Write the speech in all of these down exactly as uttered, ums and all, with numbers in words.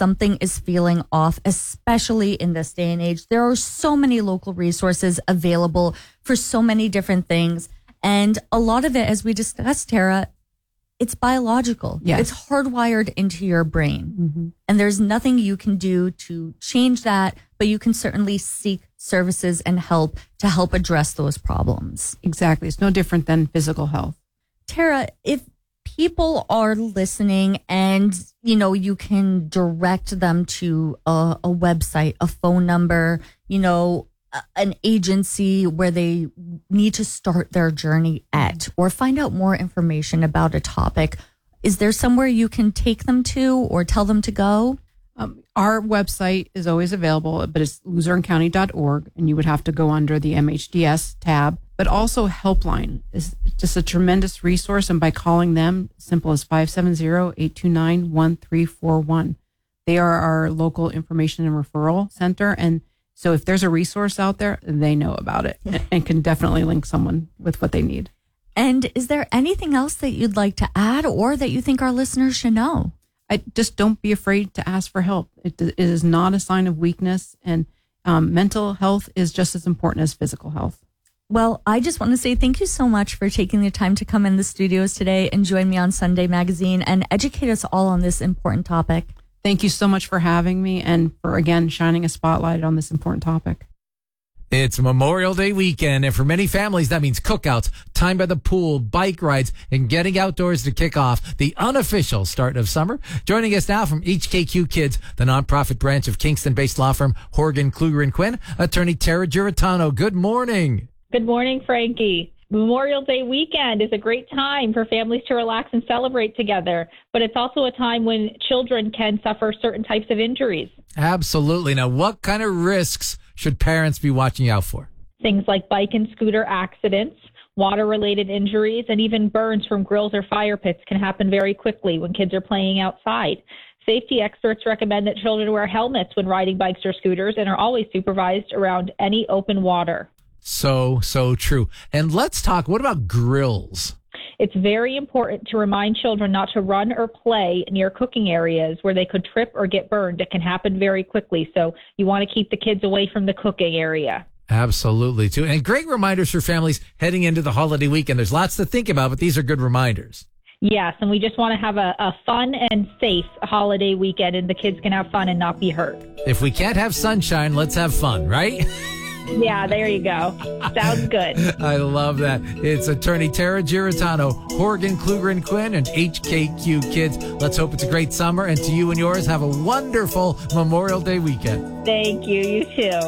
something is feeling off, especially in this day and age. There are so many local resources available for so many different things. And a lot of it, as we discussed, Tara, it's biological. Yes. It's hardwired into your brain. Mm-hmm. And there's nothing you can do to change that, but you can certainly seek services and help to help address those problems. Exactly. It's no different than physical health. Tara, if people are listening and, you know, you can direct them to a, a website, a phone number, you know, a- an agency where they need to start their journey at or find out more information about a topic, is there somewhere you can take them to or tell them to go? Um, our website is always available, but it's luzerne county dot org, and you would have to go under the M H D S tab. But also Helpline is just a tremendous resource, and by calling them, simple as five seven zero, eight two nine, one three four one. They are our local information and referral center, and so if there's a resource out there, they know about it and, and can definitely link someone with what they need. And is there anything else that you'd like to add or that you think our listeners should know? I just don't be afraid to ask for help. It, it is not a sign of weakness, and um, mental health is just as important as physical health. Well, I just want to say thank you so much for taking the time to come in the studios today and join me on Sunday Magazine and educate us all on this important topic. Thank you so much for having me and for, again, shining a spotlight on this important topic. It's Memorial Day weekend, and for many families, that means cookouts, time by the pool, bike rides, and getting outdoors to kick off the unofficial start of summer. Joining us now from H K Q Kids, the nonprofit branch of Kingston-based law firm Horgan, Kluger and Quinn, attorney Tara Giratano. Good morning. Good morning, Frankie. Memorial Day weekend is a great time for families to relax and celebrate together, but it's also a time when children can suffer certain types of injuries. Absolutely. Now, what kind of risks should parents be watching out for? Things like bike and scooter accidents, water-related injuries, and even burns from grills or fire pits can happen very quickly when kids are playing outside. Safety experts recommend that children wear helmets when riding bikes or scooters and are always supervised around any open water. So, so true. And let's talk, what about grills? It's very important to remind children not to run or play near cooking areas where they could trip or get burned. It can happen very quickly. So you want to keep the kids away from the cooking area. Absolutely, too. And great reminders for families heading into the holiday weekend. There's lots to think about, but these are good reminders. Yes, and we just want to have a, a fun and safe holiday weekend, and the kids can have fun and not be hurt. If we can't have sunshine, let's have fun, right? Yeah, there you go. Sounds good. I love that. It's attorney Tara Giratano, Horgan, Kluger and Quinn, and H K Q Kids. Let's hope it's a great summer, and to you and yours, have a wonderful Memorial Day weekend. Thank you. You too.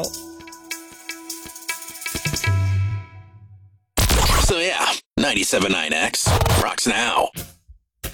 So yeah, ninety-seven point nine X rocks now.